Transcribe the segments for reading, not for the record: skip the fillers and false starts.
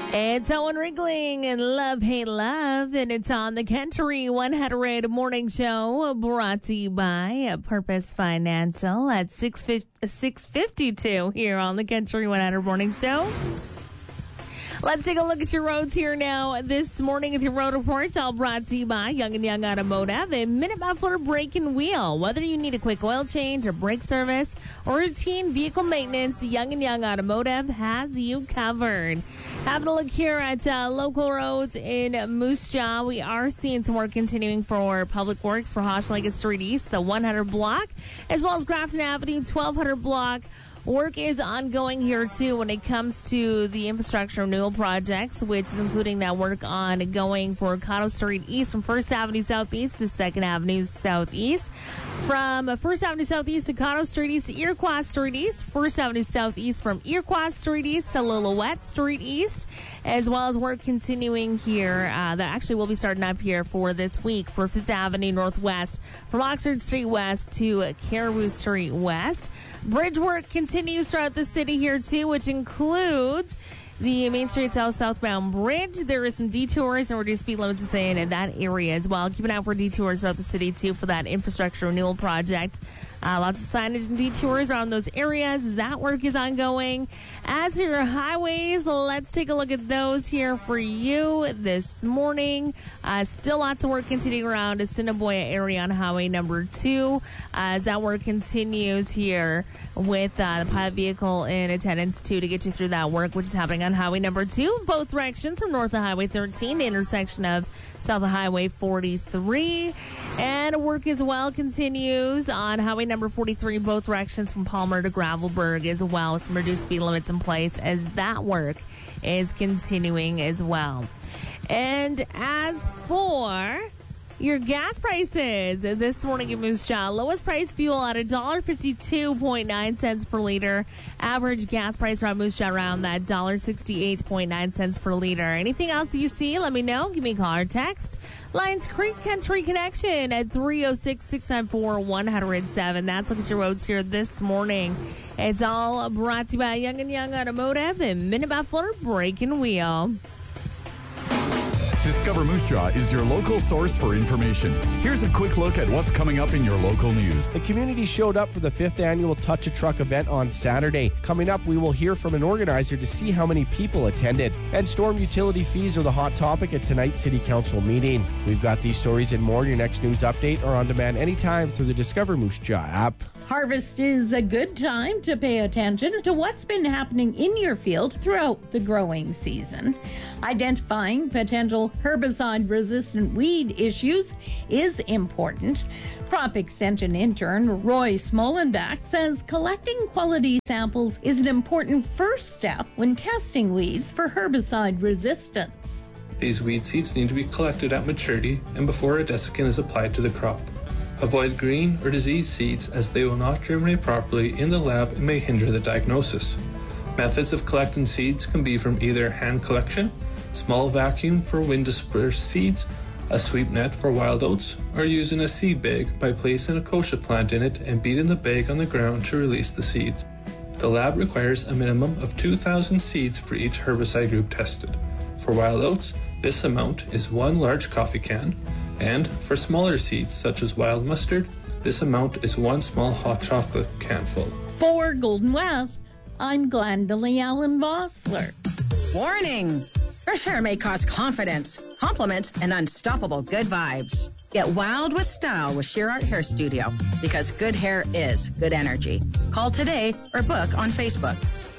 It's Owen Ringling and Love, Hate, Love, and it's on the Country 100 Morning Show, brought to you by Purpose Financial at 6:52 here on the Country 100 Morning Show. Let's take a look at your roads here now this morning with your road reports, all brought to you by Young & Young Automotive, a Minute Muffler brake and wheel. Whether you need a quick oil change or brake service or routine vehicle maintenance, Young & Young Automotive has you covered. Having a look here at local roads in Moose Jaw, we are seeing some work continuing for Public Works for Hochelaga Street East, the 100 block, as well as Grafton Avenue, 1200 block. Work is ongoing here, too, when it comes to the infrastructure renewal projects, which is including that work ongoing for Cotto Street East from 1st Avenue Southeast to 2nd Avenue Southeast. From 1st Avenue Southeast to Cotto Street East to Iroquois Street East, 1st Avenue Southeast from Iroquois Street East to Lillooet Street East, as well as work continuing here that actually will be starting up here for this week for 5th Avenue Northwest from Oxford Street West to Caribou Street West. Bridge work continues throughout the city here, too, which includes the Main Street southbound bridge. There is some detours and reduced speed limits in that area as well. Keep an eye out for detours throughout the city, too, for that infrastructure renewal project. Lots of signage and detours around those areas as that work is ongoing. As for your highways, let's take a look at those here for you this morning. Still lots of work continuing around the Assiniboia area on Highway number 2 as that work continues here with the pilot vehicle in attendance, too, to get you through that work, which is happening on Highway number 2, both directions from north of Highway 13, the intersection of south of Highway 43. And work as well continues on Highway number 43, both directions from Palmer to Gravelburg as well. Some reduced speed limits in place as that work is continuing as well. And as for your gas prices this morning in Moose Jaw, lowest price fuel at $1.52.9 per liter. Average gas price around Moose Jaw around that $1.68.9 per liter. Anything else you see, let me know. Give me a call or text. Lions Creek Country Connection at 306-694-107. That's look at your roads here this morning. It's all brought to you by Young & Young Automotive and Minute Muffler brake and wheel. Discover Moose Jaw is your local source for information. Here's a quick look at what's coming up in your local news. The community showed up for the 5th annual Touch a Truck event on Saturday. Coming up, we will hear from an organizer to see how many people attended. And storm utility fees are the hot topic at tonight's City Council meeting. We've got these stories and more in your next news update or on demand anytime through the Discover Moose Jaw app. Harvest is a good time to pay attention to what's been happening in your field throughout the growing season. Identifying potential herbicide-resistant weed issues is important. Crop Extension intern Roy Smolenbach says collecting quality samples is an important first step when testing weeds for herbicide resistance. These weed seeds need to be collected at maturity and before a desiccant is applied to the crop. Avoid green or diseased seeds as they will not germinate properly in the lab and may hinder the diagnosis. Methods of collecting seeds can be from either hand collection, small vacuum for wind dispersed seeds, a sweep net for wild oats, or using a seed bag by placing a kochia plant in it and beating the bag on the ground to release the seeds. The lab requires a minimum of 2,000 seeds for each herbicide group tested. For wild oats, this amount is 1 large coffee can, and for smaller seeds such as wild mustard, this amount is 1 small hot chocolate can full. For Golden West, I'm Glendalee Allen Vossler. Warning! Fresh hair may cause confidence, compliments, and unstoppable good vibes. Get wild with style with Sheer Art Hair Studio because good hair is good energy. Call today or book on Facebook.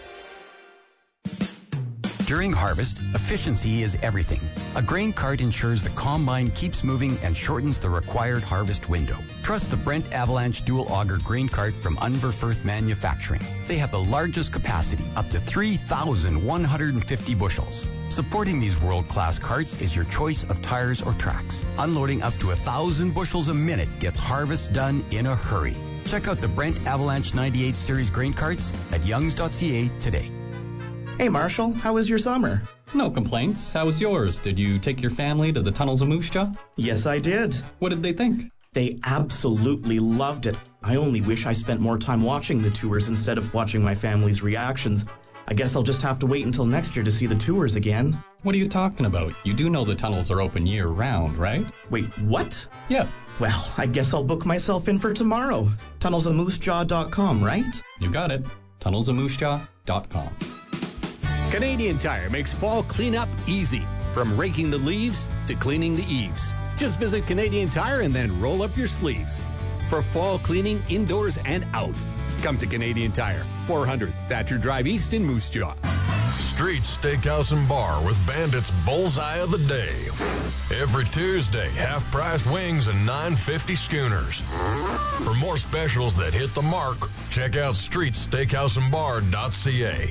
During harvest, efficiency is everything. A grain cart ensures the combine keeps moving and shortens the required harvest window. Trust the Brent Avalanche Dual Auger Grain Cart from Unverfirth Manufacturing. They have the largest capacity, up to 3,150 bushels. Supporting these world-class carts is your choice of tires or tracks. Unloading up to 1,000 bushels a minute gets harvest done in a hurry. Check out the Brent Avalanche 98 Series grain carts at youngs.ca today. Hey Marshall, how was your summer? No complaints. How was yours? Did you take your family to the tunnels of Moose Jaw? Yes, I did. What did they think? They absolutely loved it. I only wish I spent more time watching the tours instead of watching my family's reactions. I guess I'll just have to wait until next year to see the tours again. What are you talking about? You do know the tunnels are open year-round, right? Wait, what? Yeah. Well, I guess I'll book myself in for tomorrow. TunnelsofMooseJaw.com, right? You got it. TunnelsofMooseJaw.com. Canadian Tire makes fall cleanup easy. From raking the leaves to cleaning the eaves. Just visit Canadian Tire and then roll up your sleeves. For fall cleaning indoors and out. Come to Canadian Tire, 400 Thatcher Drive East in Moose Jaw. Street Steakhouse and Bar with Bandit's Bullseye of the Day. Every Tuesday, half-priced wings and $9.50 schooners. For more specials that hit the mark, check out streetsteakhouseandbar.ca.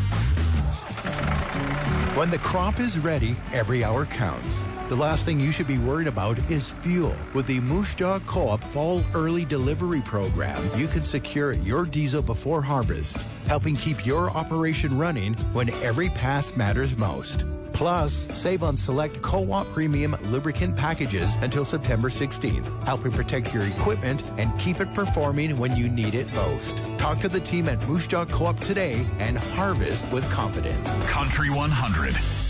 When the crop is ready, every hour counts. The last thing you should be worried about is fuel. With the Moose Jaw Co-op Fall Early Delivery Program, you can secure your diesel before harvest, helping keep your operation running when every pass matters most. Plus, save on select Co-op Premium lubricant packages until September 16th, helping protect your equipment and keep it performing when you need it most. Talk to the team at Moose Jaw Co-op today and harvest with confidence. Country 100.